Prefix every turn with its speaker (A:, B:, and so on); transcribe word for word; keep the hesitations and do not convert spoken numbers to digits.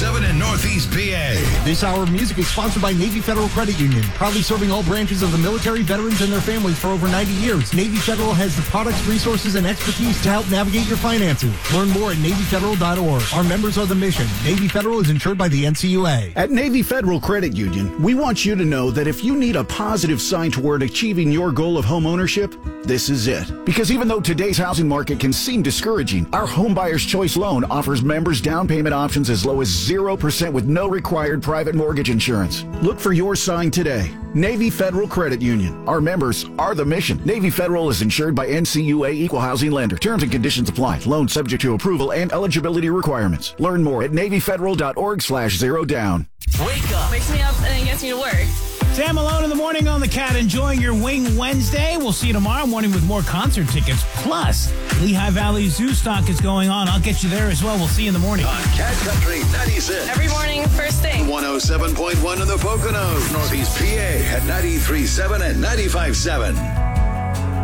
A: seven in Northeast P A.
B: This hour of music is sponsored by Navy Federal Credit Union, proudly serving all branches of the military, veterans, and their families for over ninety years. Navy Federal has the products, resources, and expertise to help navigate your finances. Learn more at Navy Federal dot org. Our members are the mission. Navy Federal is insured by the N C U A.
C: At Navy Federal Credit Union, we want you to know that if you need a positive sign toward achieving your goal of home ownership, this is it. Because even though today's housing market can seem discouraging, our Homebuyer's Choice loan offers members down payment options as low as zero percent with no required private mortgage insurance. Look for your sign today. Navy Federal Credit Union. Our members are the mission. Navy Federal is insured by N C U A Equal Housing Lender. Terms and conditions apply. Loan subject to approval and eligibility requirements. Learn more at Navy Federal dot org slash zero down.
D: Wake up.
E: Wakes me up and then gets me to work.
D: Sam Malone in the morning on the Cat, enjoying your Wing Wednesday. We'll see you tomorrow morning with more concert tickets. Plus, Lehigh Valley Zoo Stock is going on. I'll get you there as well. We'll see you in the morning.
A: On Cat Country ninety-six.
E: Every morning, first thing.
A: one oh seven point one in the Poconos. Northeast P A at ninety-three point seven and ninety-five point seven.